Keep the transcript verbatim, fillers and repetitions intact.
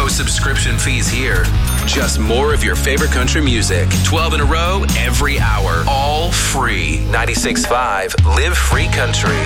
No subscription fees here. Just more of your favorite country music. twelve in a row, every hour. All free. ninety-six point five Live Free Country.